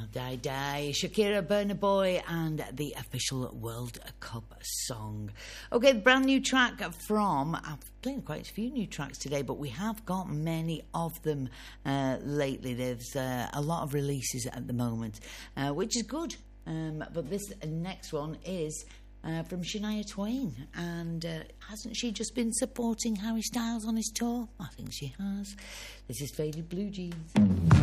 Die Die, Shakira, Burna Boy, and the official World Cup song. Okay, the brand new track from... I've played quite a few new tracks today, but we have got many of them lately. There's a lot of releases at the moment, which is good. But this next one is from Shania Twain, and hasn't she just been supporting Harry Styles on his tour? I think she has. This is Faded Blue Jeans.